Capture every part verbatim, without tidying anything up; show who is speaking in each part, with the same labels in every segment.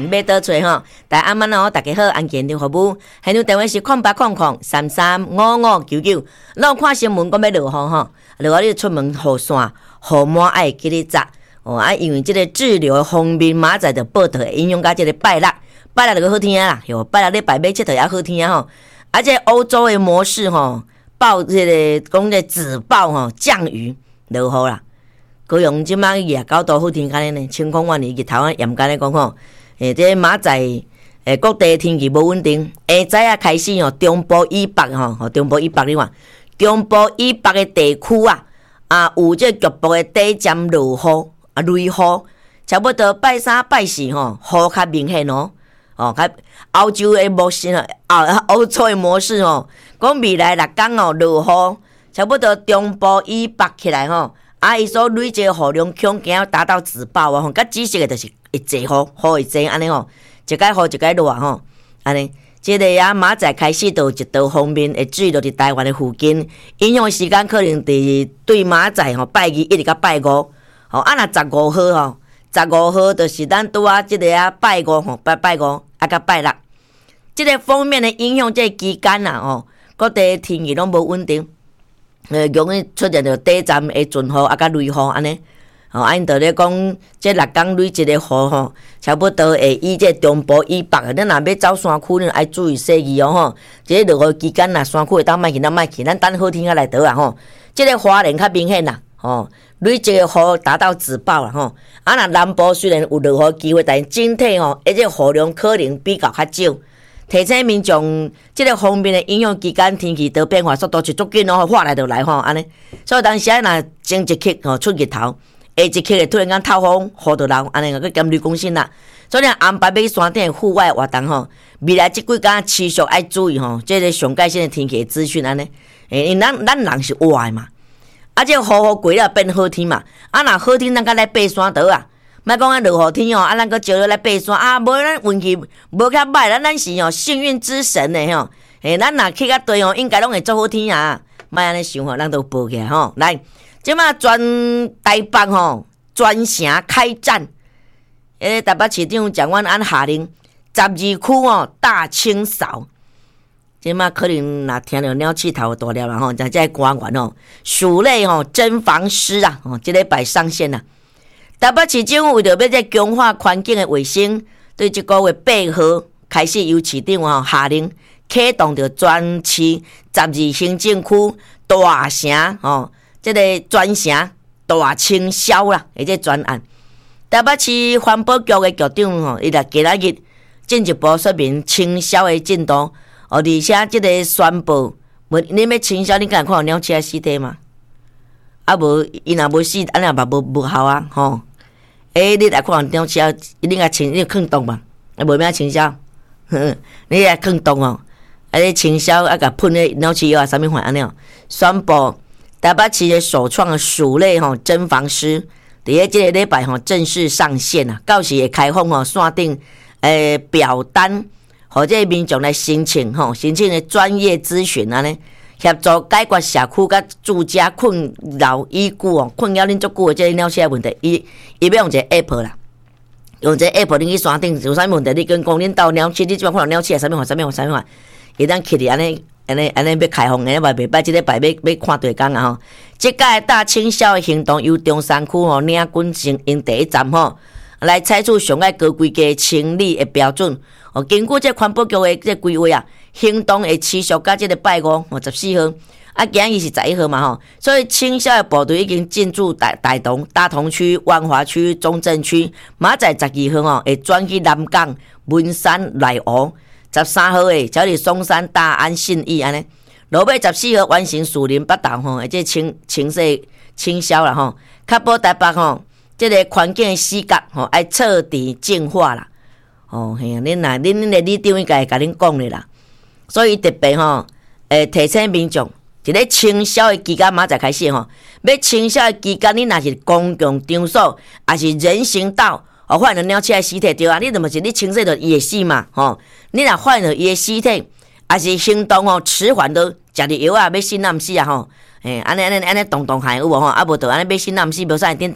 Speaker 1: 买倒找吼。大家晚安哦，大家好，安健的服务，现场电话是空八空空三三五五九九。咱看新闻讲要落雨吼，落雨你出门雨伞、雨伞爱记得扎哦。啊，因为这个滞留方面，明仔就报道会影响到这个拜六，拜六就好天啦，哟，拜六礼拜买佚佗也好天吼。而且欧洲的模式吼，报这个讲这紫报吼降雨落雨啦。高雄即摆夜到都好天，安尼呢，晴空万里。日头啊，严格来讲吼，诶，这明仔诶各地天气无稳定，下早啊开始吼，中部以北吼，中部以北你看，中部以北的地区啊，啊有这局部的短暂落雨啊雷雨，差不多拜三拜四吼，雨较明显哦。哦，较欧洲的模式哦，啊欧洲的模式吼，讲未来六天哦落雨，差不多中部以北起来吼。啊，伊所累积的雨量恐惊要达到自爆啊！吼，甲紫色的就是会济雨，雨会济安尼吼，一解雨一解落吼，安尼。即个啊，明仔开始就一道方面会注意到伫台湾的附近，影响时间可能伫对明仔吼拜二一直到拜五，吼啊若十五号吼，十五号就是咱拄啊即个啊拜五吼，拜拜五啊甲拜六，即个方面的影响即个期间啊吼，各地天气拢无稳定。呃，容易出现着短暂的阵雨啊，甲雷雨安尼。哦，按道理讲，这六天累积的雨吼，差不多会以这中部以北，咱若要走山区，咱爱注意细意哦吼。这落雨期间呐，山区会当莫去，咱莫去，咱等好天啊来倒啊吼。这个花莲较明显啦，吼，累积的雨达到自爆啦吼。啊，若南部虽然有落雨机会，但整体吼，而且雨量可能比较较少。提醒民众，即个方面的影响期间，天气都变化速度是足紧哦，话来就来吼，安尼。所以当时啊，若前一刻吼出日头，下一刻突然间透风，雨就漏，安尼个减雷公信啦。所以安排要山顶户外活动吼，未来即几天持续爱注意吼，即个上界线的天气资讯安尼。诶，因咱咱人是活的嘛，啊，即个雨雨过了变好天嘛，啊，若好天咱甲来爬山倒啊。莫讲啊，落雨天哦，啊，咱搁招落来爬山啊，无咱运气无较歹，咱咱是哦幸运之神的吼，诶，咱若去较对哦，应该拢会做好天啊，莫安尼想吼，咱都报起来吼。来，即马全台北吼全城开战，诶，台北市长蒋万安下令十二区哦大清扫。即马可能若听到鸟气头大了啦吼，在这官员哦，署内吼侦防师啊，哦，即礼拜上线啦。台北市政府为着要这强化环境的卫生，对这个月八号开始由市长吼下令启动着全市十二行政区大城吼，这个全城大清消啦，而且专案。台北市环保局的局长吼，伊来今仔日进一步说明清消的进度，哦，而且这个宣布，你要清消，你敢看到鸟鼠死体吗？啊无，伊若无死，安尼嘛无无效啊，吼。诶、欸，你来看鸟鼠，你甲清，你囥洞嘛？啊，无咩清消，你来囥洞哦。啊，你清消啊，甲喷咧鸟鼠药啊，啥物款安尼哦？宣布台北市的首创的署内吼侦防师，伫咧即个礼拜吼正式上线啊，到时会开放吼线顶诶表单，或者民众来申请吼，申请的专业咨询安尼。协助解决社区甲住家困扰已久哦，困扰恁足久的这个鸟鼠的问题，伊伊要用一个 app 啦，用一个 app 恁去山顶有啥问题，你跟讲恁到鸟鼠，你即摆看到鸟鼠啥物款啥物款啥物款，伊当去哩安尼安尼安尼要开放的，嘛袂歹，即礼拜要要看对工啊吼。即届大清消的行动由中山区吼领军先因第一站吼，来采取上爱高规格清理的标准。哦，根据这环保局的这规划啊，行动会持续到这个拜五，哦十四号，啊，今日是十一号嘛吼，所以清消的部队已经进驻大大同、大同区、万华区、中正区，明仔载十二号哦，会转去南港、文山、内湖，十三号诶，才是松山、大安、信义安尼，落尾十四号完成树林北投吼，而且清清洗清消啦吼，确保台北吼，这个环境的死角吼，爱彻底净化啦。哦，嘿啊，恁若恁恁个里长应该会甲恁讲咧啦，所以特别吼，诶，提醒民众，伫咧清消的期间，明仔开始吼，要清消的期间，恁若是公共场所，还是人行道，哦，发现鸟鼠的尸体对啊，你著嘛是你清洗着伊的死嘛，吼，你若发现着伊的尸体，还是行动吼迟缓都食着药啊，要死那毋死啊吼，诶，安尼安尼安尼动动害有无吼？啊无着安尼要死那毋死，无啥会顶呾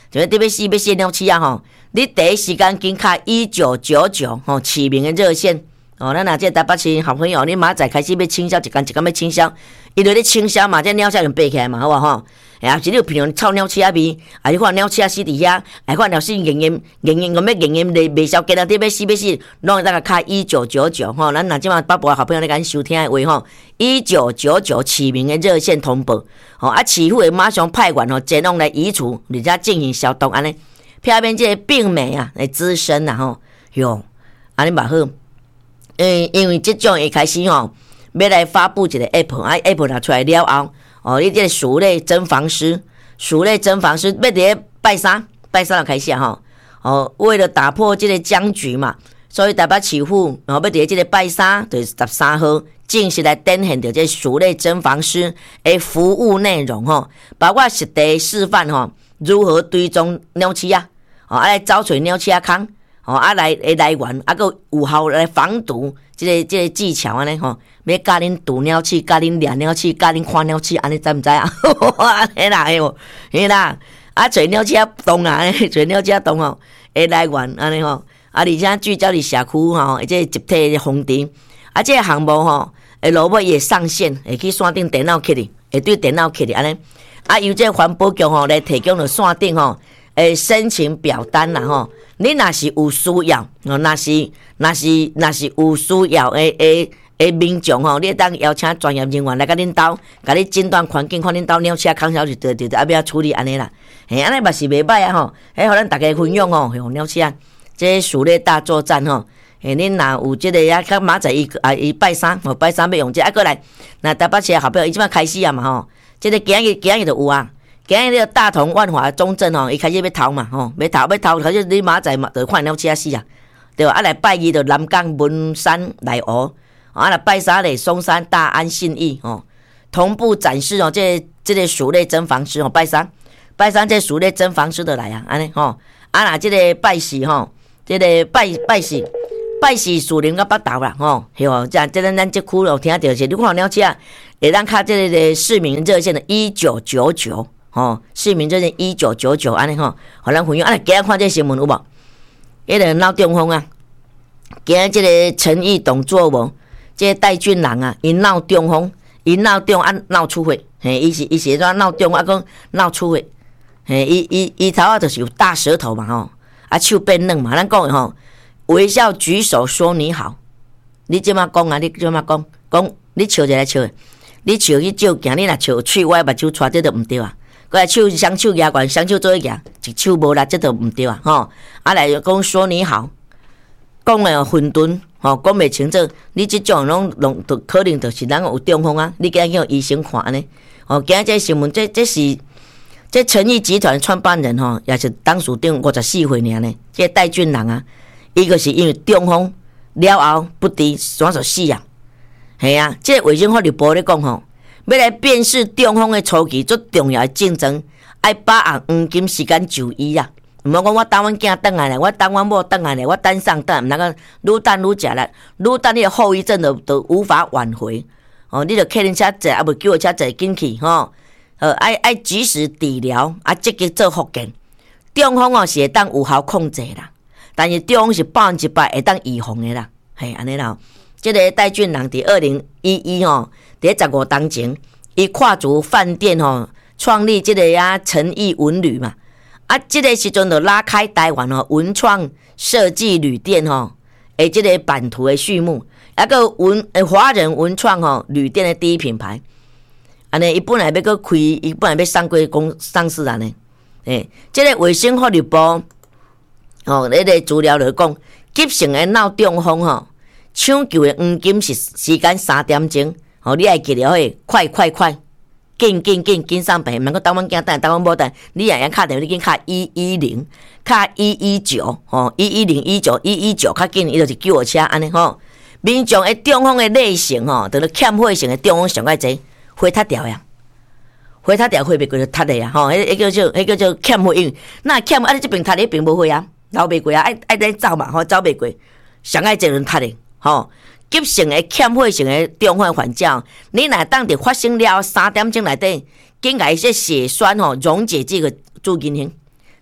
Speaker 1: 就是特别是要死鸟鼠啊吼，你第一时间紧卡一九九九吼启明的热线哦，咱若这台北市好朋友，你明仔开始要清消，一工一工要清消，伊就咧清消嘛，这鸟鼠就爬起来嘛，好无吼？哎呀，是你有平常臭鸟鼠啊味，啊，你看鸟鼠啊死伫遐，哎，看鸟鼠严严严严，我要严严袂袂消，今仔日要死要死，拢会当个卡一九九九吼，咱若即马北部好朋友咧甲收听的话吼，一九九九启明的热线通报，吼啊，市府会马上派员吼前往来移除，而且进行消毒安尼，避免这个病媒啊来滋生啦吼，哟，安尼嘛好。因因为即种一开始吼，要来发布一个 app， 啊 app 拿出来了后，哦，你这个鼠类侦防师，鼠类侦防师要伫拜三，拜三就开始吼，哦，为了打破这个僵局嘛，所以台北市府然后要伫这个拜三，就是十三号，正式来展现着这鼠类侦防师的服务内容吼，包括实地示范吼，如何追踪鸟鼠啊，哦，啊来找找鸟鼠啊坑。哦，啊来诶来源，啊个有效来防毒，即、这个即、这个技巧安尼吼，要教恁捕鸟鼠，教恁掠鸟鼠，教恁看鸟鼠，安尼知毋知啊？安尼啦，嘿无，嘿啦，啊找鸟鼠啊洞啊，找鸟鼠啊洞吼，诶来源安尼吼，啊而且聚焦伫社区吼，即个集体的风池，啊即个项目吼，诶萝卜也上线，会去线顶电脑去哩，会对电脑去哩安尼，啊由这环保局吼来提供着线顶吼。诶，申请表单啦吼，你若是有需要，哦，若是若是若是有需要诶诶诶民众吼，你当邀请专业人员来甲恁兜，甲你诊断环境，看恁兜鸟鼠空巢就对对对，啊要处理安尼啦，嘿，安尼嘛是袂歹啊吼，嘿，互咱大家分享吼，吼鸟鼠啊，这鼠类大作战吼，嘿，恁若有即个啊，较明仔伊啊伊拜三，吼拜三要用这啊过来，那台北市后壁伊即摆开始啊嘛吼，即个今日今日就有啊。今日这个大同万华中正吼，伊开始要投嘛吼，要投要投，可是你明仔嘛，就看鸟鼠啊死啊，对吧？啊来拜二就南港文山内湖，啊来拜三咧松山大安信义吼，同步展示哦，这这个鼠类侦防师吼，拜三拜三这鼠类侦防师就来啊，安尼吼，啊若这个拜四吼，这个拜拜四拜四树林甲北投啦吼，嘿吼，这这咱咱这区咯听到是，你看鸟鼠啊，会当卡这个市民热线的一九九九。哦，市民热线一九九九安尼吼，互咱分享。啊，今日看这新闻有无？迄个闹中风啊，今日这个陈毅动作无？这个戴俊郎啊，因闹中风，因闹中啊闹出血，嘿，伊是伊是怎闹中啊？讲闹出血，嘿，伊伊伊头啊就是有大舌头嘛吼，啊手变软嘛，咱讲的吼，微笑举手说你好，你即马讲啊？你即马讲讲，你笑一来笑，你笑去照镜，你若笑喙歪目睭揣，这都毋对啊。过来手双手举悬，双手做一举，一手无力，这都毋对啊！吼，啊来讲说你好，讲诶混沌，吼讲袂清楚，你即种拢拢都可能就是咱有中风啊！你今日叫医生看安尼，哦，今日这新闻，这这是这诚毅集团创办人吼，也是当属长五十四岁尔呢。这戴俊郎啊，伊个是因为中风了后不治，转就死啊！系啊，这卫生法律部咧讲吼。要来辨识中风的初期，最重要的竞争，爱把握黄金时间就医啊！毋好讲我等阮囝转来咧，我等阮某转来咧，我等上等，毋那个愈等愈食力，愈等你的后遗症就就无法挽回。哦，你着客人车坐，啊无叫车坐进去吼，呃，爱爱及时治疗，啊积极做复健。中风哦是会当有效控制啦，但是中风是百分之百会当预防的啦，嘿，安尼啦。这个戴俊郎伫二零一一吼，伫十五当前，伊跨足饭店吼，创立这个啊诚毅文旅嘛，啊，这个时阵就拉开台湾吼文创设计旅店吼，诶，这个版图的序幕，一个文诶华人文创吼旅店的第一品牌，安尼伊本来要搁开，伊本来要上柜公上市安尼，诶，这个卫生福利部哦，迄个资料就讲，急性的脑中风吼。抢救的黄金是时间三点钟，吼，你爱记了嘿，快快快，紧紧紧紧上病，免个等阮囝等，等阮某等，你也要敲电话，你紧敲一一零，敲一一九，吼，一一零一九一一九，较紧，伊就是救护车安尼吼。民众的中风的类型吼，就是欠血型的中风上较济，血塌掉呀，血塌掉血袂过就塌的呀，吼，迄迄叫做迄叫做欠血因，那欠啊你这边塌的并无血啊，流袂过啊，爱爱咱走嘛，吼，走袂过，上爱这轮塌的。吼，急性的欠血性的中风患者，你若当伫发生了三点钟内底，紧甲伊些血栓吼溶解这个助进行，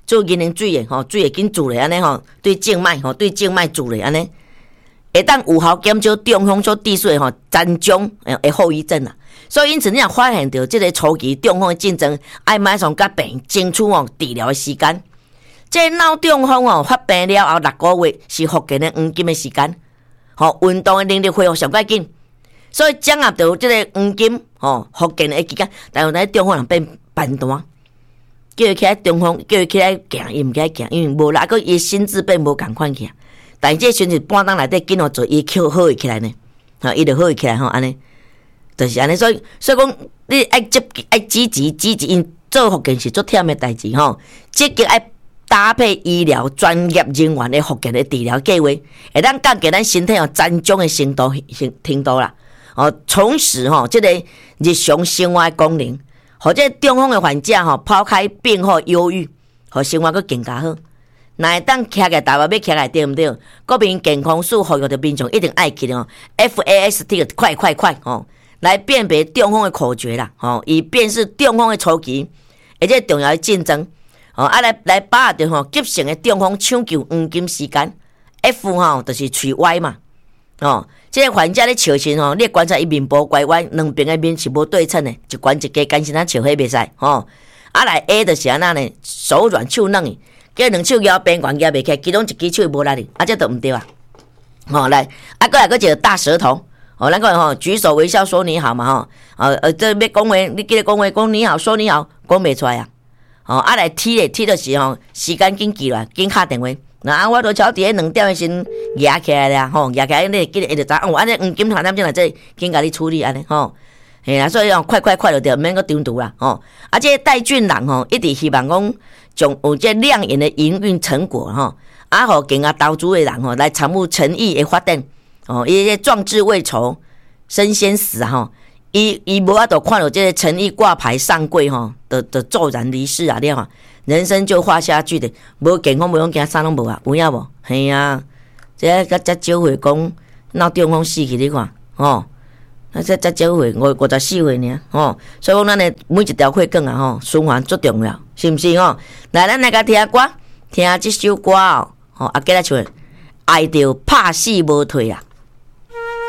Speaker 1: 做银灵水的吼，水会紧注咧安尼吼，对静脉吼，对静脉注咧安尼，会当有效减少中风所致水吼残障诶后遗症啦。所以因此，你若发现到即个初期中风的症状，爱马上甲病争取哦治疗的时间。这脑中风哦发病了后六个月是复健的黄金的时间，吼运动的能力恢复上快紧。所以掌握到即个黄金吼复健的期间，但有咧中风人变笨蛋。叫伊起来中风，叫伊起来行，伊毋起来行，因为无力，个伊心智变无共款去。但是这时阵半当内底紧哦做，伊扣好伊起来呢，吼，伊就好伊起来吼，安尼，就是安尼。所以，所以讲你爱积极，爱积极，积极，因做复健是做忝的代志吼。积极爱搭配医疗专业人员的复健的治疗计划，会当降低咱身体哦残障的程度程度啦。哦，重拾吼即个日常生活的功能。或者中风的患者吼，抛开病后忧郁，互生活佫更加好。若会当徛个台湾要徛来对毋对？国民健康署呼吁着民众一定爱去哦 ，F A S T 快快快哦，来辨别中风的口诀啦，吼，以辨识中风的初期，而且重要的竞争，哦，啊来来把握着吼急性的中风抢救黄金时间 ，F 吼就是喙歪嘛。哦，即、这个患者咧笑时吼，你观察伊面部拐弯，两边的面是无对称的，一关一家，干是咱笑迄袂使吼。啊来 A 就是安那呢，手软手软的，叫两手摇边悬摇袂起来，其中一只手无力哩，啊这都毋对啊。吼来，啊过来个一个大舌头，哦，咱个吼举手微笑说你好嘛吼，呃呃，这要讲话，你记得讲话讲你好说你好，讲袂出来啊。哦，啊来 T 咧 T 就是吼，时间紧记来，紧敲电话。那我都超伫咧两点的时压起来啦，吼，压起来你记得一直知，哦，安尼黄金团点钟来这紧甲你处理安尼，吼，嘿啦，所以哦，快快快就对，免个中途啦，吼。啊，这戴俊人吼，一直希望讲将有这亮眼的营运成果，吼，啊，互更加投资的人吼来参与诚意的发展，哦，伊这壮志未酬身先死啊，吼，伊伊无法度看到这个诚意挂牌上柜吼的的骤然离世啊，你看。人生就画下去的，无健康无用惊啥拢无啊，有影无？系啊，这个才少岁讲闹中风死去，你看，吼，那这才少岁，五五十四岁呢，吼，所以讲咱的每一条血管啊，吼，循环最重要，是毋是吼？来，咱来甲听歌，听这首歌哦，吼，啊，记得唱，爱着拍死无退啊。